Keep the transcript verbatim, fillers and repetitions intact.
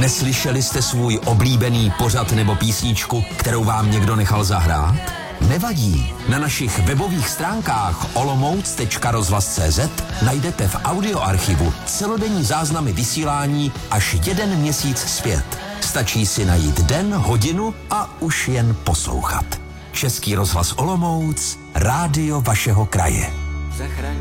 Neslyšeli jste svůj oblíbený pořad nebo písničku, kterou vám někdo nechal zahrát? Nevadí. Na našich webových stránkách olomouc tečka rozhlas tečka cé zet najdete v audioarchivu celodenní záznamy vysílání až jeden měsíc zpět. Stačí si najít den, hodinu a už jen poslouchat. Český rozhlas Olomouc, rádio vašeho kraje. Zachraň